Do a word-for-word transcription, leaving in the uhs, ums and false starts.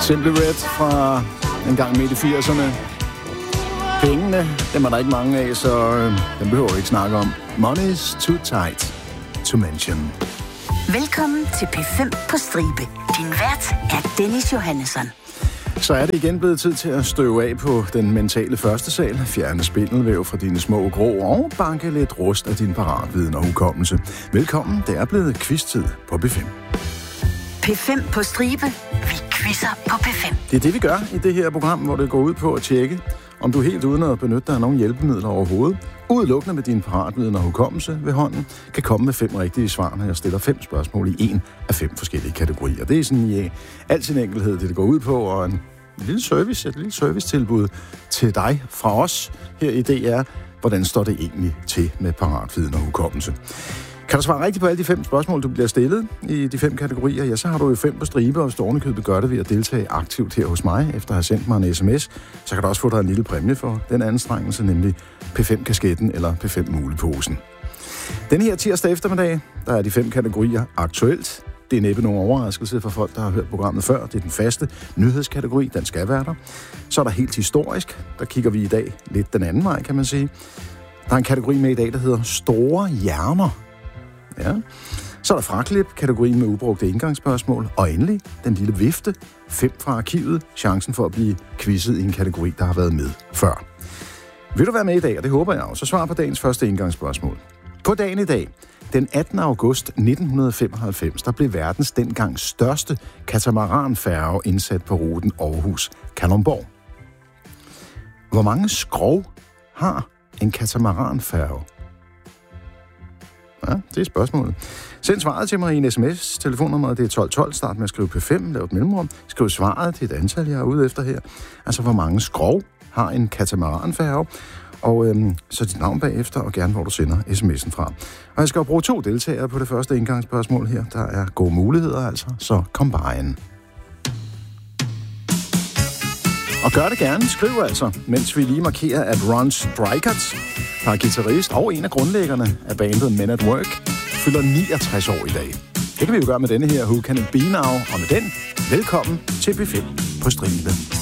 Simply Red fra en gang midt i firserne. Pengene, dem er der ikke mange af, så øh, dem behøver vi ikke snakke om. Money's too tight to mention. Velkommen til P fem på stribe. Din vært er Dennis Johannesson. Så er det igen blevet tid til at støve af på den mentale første sal, fjerne spindelvæv fra dine små grå og banke lidt rust af din paratviden og hukommelse. Velkommen, det er blevet quiz-tid på P fem. P fem på stribe. Vi quizzer på P fem. Det er det, vi gør i det her program, hvor det går ud på at tjekke, om du helt uden at benytte dig af nogle hjælpemidler overhovedet, udelukkende med din paratviden og hukommelse ved hånden, kan komme med fem rigtige svar, når jeg stiller fem spørgsmål i en af fem forskellige kategorier. Det er sådan i al sin enkelhed, det det går ud på, og en lille service, et lille servicetilbud til dig fra os her i D R. Hvordan står det egentlig til med paratviden og hukommelse? Kan du svare rigtigt på alle de fem spørgsmål, du bliver stillet i de fem kategorier, ja, så har du jo fem på stribe, og stående gør det ved at deltage aktivt her hos mig, efter at have sendt mig en sms. Så kan du også få dig en lille præmie for den anstrengelse, nemlig P fem-kasketten eller P fem-muleposen. Den her tirsdag eftermiddag, der er de fem kategorier aktuelt. Det er næppe nogen overraskelse for folk, der har hørt programmet før. Det er den faste nyhedskategori, den skal være der. Så er der helt historisk, der kigger vi i dag lidt den anden vej, kan man sige. Der er en kategori med i dag, der hedder store hjerner. Ja. Så er der fraklip, kategorien med ubrugte indgangsspørgsmål, og endelig den lille vifte, fem fra arkivet, chancen for at blive quizzet i en kategori, der har været med før. Vil du være med i dag, og det håber jeg også, så svar på dagens første indgangsspørgsmål. På dagen i dag, den attende august nitten femoghalvfems, der blev verdens dengang største katamaranfærge indsat på ruten Aarhus-Kalundborg. Hvor mange skrog har en katamaranfærge? Ja, det er spørgsmålet. Send svaret til mig i en sms. Telefonnummeret det er tolv tolv. Start med at skrive P fem, lav et mellemrum. Skriv svaret til et antal, jeg er ude efter her. Altså, hvor mange skrog har en katamaranfærge? Og øhm, så dit navn bagefter, og gerne hvor du sender sms'en fra. Og jeg skal jo bruge to deltagere på det første indgangsspørgsmål her. Der er gode muligheder altså, så kom bare ind. Og gør det gerne, skriv altså, mens vi lige markerer, at Ron Strikert, der er guitarist og en af grundlæggerne af bandet Men at Work, fylder niogtres år i dag. Det kan vi jo gøre med denne her Who Can It Be Now, og med den, velkommen til P fem på stribe.